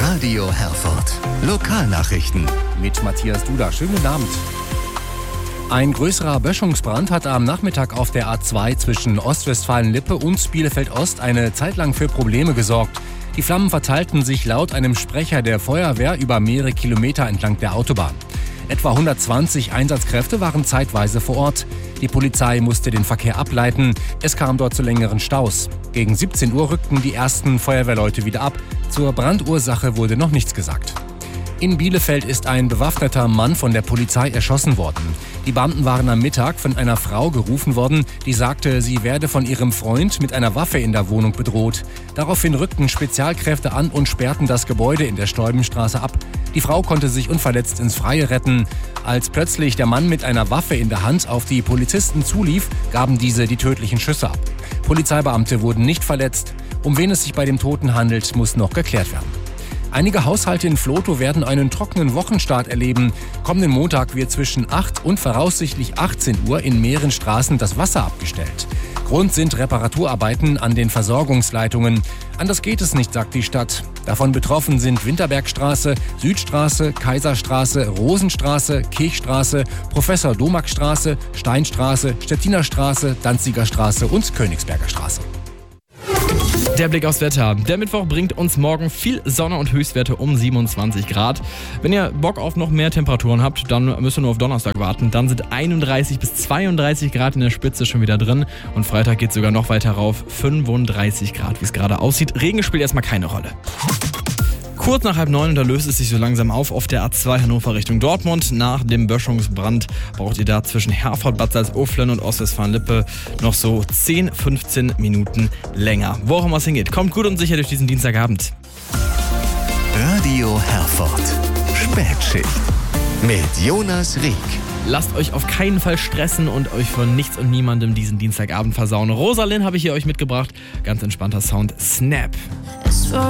Radio Herford. Lokalnachrichten. Mit Matthias Duda. Schönen guten Abend. Ein größerer Böschungsbrand hat am Nachmittag auf der A2 zwischen Ostwestfalen-Lippe und Bielefeld-Ost eine Zeit lang für Probleme gesorgt. Die Flammen verteilten sich laut einem Sprecher der Feuerwehr über mehrere Kilometer entlang der Autobahn. Etwa 120 Einsatzkräfte waren zeitweise vor Ort. Die Polizei musste den Verkehr ableiten. Es kam dort zu längeren Staus. Gegen 17 Uhr rückten die ersten Feuerwehrleute wieder ab. Zur Brandursache wurde noch nichts gesagt. In Bielefeld ist ein bewaffneter Mann von der Polizei erschossen worden. Die Beamten waren am Mittag von einer Frau gerufen worden, die sagte, sie werde von ihrem Freund mit einer Waffe in der Wohnung bedroht. Daraufhin rückten Spezialkräfte an und sperrten das Gebäude in der Stolbenstraße ab. Die Frau konnte sich unverletzt ins Freie retten. Als plötzlich der Mann mit einer Waffe in der Hand auf die Polizisten zulief, gaben diese die tödlichen Schüsse ab. Polizeibeamte wurden nicht verletzt. Um wen es sich bei dem Toten handelt, muss noch geklärt werden. Einige Haushalte in Vlotho werden einen trockenen Wochenstart erleben. Kommenden Montag wird zwischen 8 und voraussichtlich 18 Uhr in mehreren Straßen das Wasser abgestellt. Grund sind Reparaturarbeiten an den Versorgungsleitungen. Anders geht es nicht, sagt die Stadt. Davon betroffen sind Winterbergstraße, Südstraße, Kaiserstraße, Rosenstraße, Kirchstraße, Professor-Domack-Straße, Steinstraße, Stettinerstraße, Danziger Straße und Königsberger Straße. Der Blick aufs Wetter. Der Mittwoch bringt uns morgen viel Sonne und Höchstwerte um 27 Grad. Wenn ihr Bock auf noch mehr Temperaturen habt, dann müsst ihr nur auf Donnerstag warten. Dann sind 31 bis 32 Grad in der Spitze schon wieder drin. Und Freitag geht es sogar noch weiter rauf. 35 Grad, wie es gerade aussieht. Regen spielt erstmal keine Rolle. Kurz nach 8:30 und da löst es sich so langsam auf der A2 Hannover Richtung Dortmund. Nach dem Böschungsbrand braucht ihr da zwischen Herford, Bad Salzuflen und Ostwestfalen-Lippe noch so 10-15 Minuten länger. Wo auch immer es hingeht, kommt gut und sicher durch diesen Dienstagabend. Radio Herford. Spätschicht. Mit Jonas Rieck. Lasst euch auf keinen Fall stressen und euch von nichts und niemandem diesen Dienstagabend versauen. Rosalind habe ich hier euch mitgebracht. Ganz entspannter Sound. Snap.